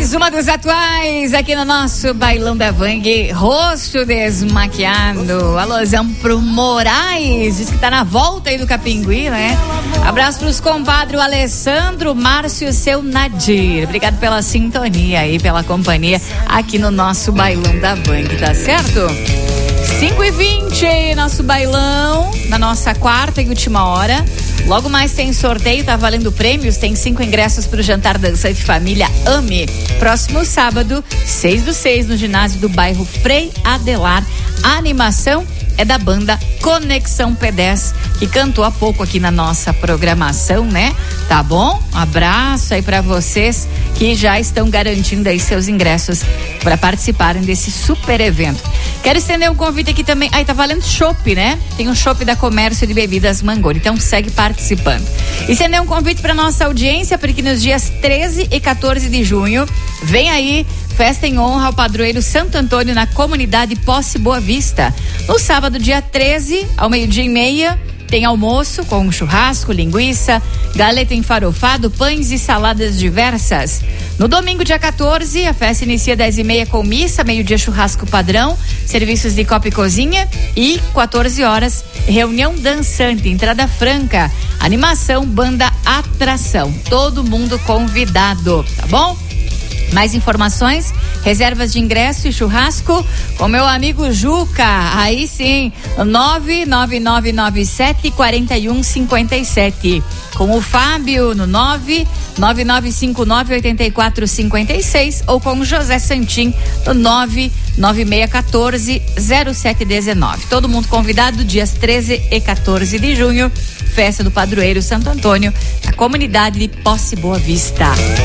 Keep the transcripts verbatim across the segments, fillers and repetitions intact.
Mais uma dos atuais aqui no nosso Bailão da Vang, rosto desmaquiado. Alôzão pro Moraes, diz que tá na volta aí do Capingui, né? Abraço pros compadres Alessandro, Márcio e seu Nadir. Obrigado pela sintonia aí, pela companhia aqui no nosso Bailão da Vang, tá certo? cinco e vinte, nosso bailão, na nossa quarta e última hora. Logo mais tem sorteio, tá valendo prêmios, tem cinco ingressos pro jantar dançante família Ame. Próximo sábado, seis do seis, no ginásio do bairro Frei Adelar. A animação é da banda Conexão P dez, que cantou há pouco aqui na nossa programação, né? Tá bom? Um abraço aí pra vocês que já estão garantindo aí seus ingressos para participarem desse super evento. Quero estender um convite aqui também. Aí tá valendo chopp, né? Tem um chopp da Comércio de Bebidas Mangoni, então segue participando. E estender um convite para nossa audiência, porque nos dias treze e quatorze de junho vem aí festa em honra ao padroeiro Santo Antônio na comunidade Posse Boa Vista. No sábado, dia treze, ao meio-dia e meia, tem almoço com churrasco, linguiça, galeta enfarofado, pães e saladas diversas. No domingo, dia quatorze, a festa inicia dez e meia com missa, meio-dia churrasco padrão, serviços de copa e cozinha e quatorze horas, reunião dançante, entrada franca, animação, banda Atração. Todo mundo convidado, tá bom? Mais informações, reservas de ingresso e churrasco com meu amigo Juca. Aí sim, nove nove nove nove sete quatro um cinco sete. Com o Fábio no nove nove nove cinco nove oito quatro cinco seis ou com o José Santim no nove nove seis um quatro zero sete um nove. Todo mundo convidado dias treze e quatorze de junho, festa do padroeiro Santo Antônio, na comunidade de Posse Boa Vista.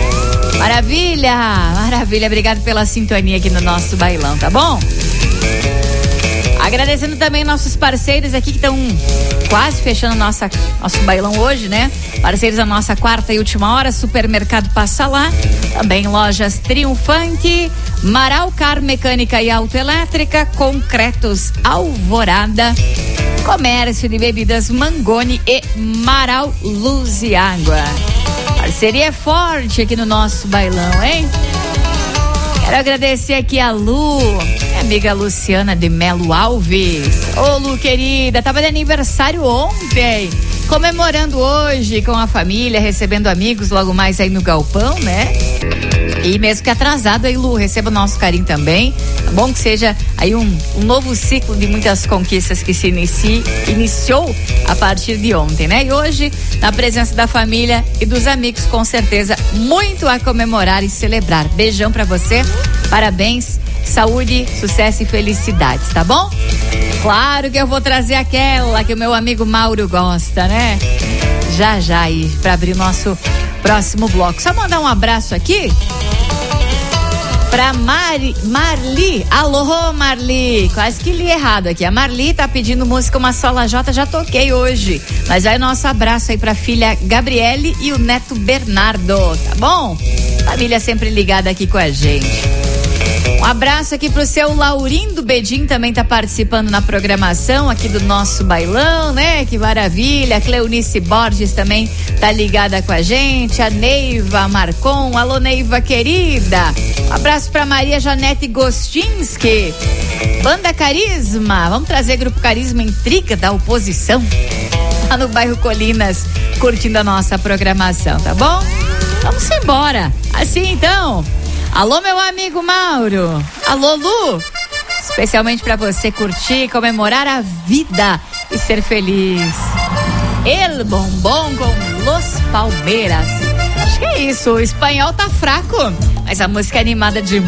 Maravilha, maravilha, obrigado pela sintonia aqui no nosso bailão, tá bom? Agradecendo também nossos parceiros aqui que estão quase fechando nossa, nosso bailão hoje, né? Parceiros da nossa quarta e última hora, Supermercado Passa Lá, também Lojas Triunfante, Marau Car Mecânica e Autoelétrica, Concretos Alvorada, Comércio de Bebidas Mangoni e Marau Luz e Água. Parceria forte aqui no nosso bailão, hein? Quero agradecer aqui a Lu, minha amiga Luciana de Melo Alves. Ô Lu, querida, tava de aniversário ontem, comemorando hoje com a família, recebendo amigos logo mais aí no galpão, né? E mesmo que atrasado aí, Lu, receba o nosso carinho também. É bom que seja aí um, um novo ciclo de muitas conquistas que se inicie, iniciou a partir de ontem, né? E hoje, na presença da família e dos amigos, com certeza, muito a comemorar e celebrar. Beijão pra você, parabéns, saúde, sucesso e felicidades, tá bom? Claro que eu vou trazer aquela que o meu amigo Mauro gosta, né? Já, já aí, pra abrir o nosso próximo bloco. Só mandar um abraço aqui pra Mari, Marli. Alô, Marli. Quase que li errado aqui. A Marli tá pedindo música Uma Sola J, já toquei hoje. Mas aí nosso abraço aí pra filha Gabriele e o neto Bernardo, tá bom? Família sempre ligada aqui com a gente. Um abraço aqui pro seu Laurindo Bedin, também tá participando na programação aqui do nosso bailão, né? Que maravilha. A Cleonice Borges também tá ligada com a gente. A Neiva Marcon, alô Neiva querida. Um abraço pra Maria Janete Gostinski. Banda Carisma, vamos trazer Grupo Carisma Intriga da Oposição lá no bairro Colinas, curtindo a nossa programação, tá bom? Vamos embora. Assim então. Alô, meu amigo Mauro. Alô, Lu. Especialmente pra você curtir, comemorar a vida e ser feliz. El Bombom com Los Palmeiras. Acho que é isso. O espanhol tá fraco, mas a música é animada de